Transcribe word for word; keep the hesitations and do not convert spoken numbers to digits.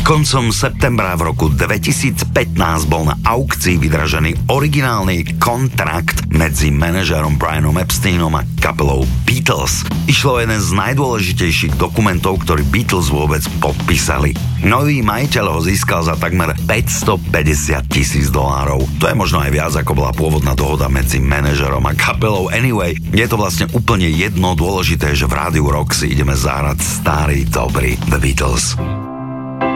Koncom septembra v roku dvetisícpätnásť bol na aukcii vydražený originálny kontrakt medzi manažérom Brianom Epsteinom a kapelou Beatles. Išlo o jeden z najdôležitejších dokumentov, ktorý Beatles vôbec podpísali. Nový majiteľ ho získal za takmer päťstopäťdesiat tisíc dolárov. To je možno aj viac, ako bola pôvodná dohoda medzi manažerom a kapelou. Anyway, je to vlastne úplne jedno, dôležité, že v Rádiu Rock si ideme zahrať starý, dobrý The Beatles.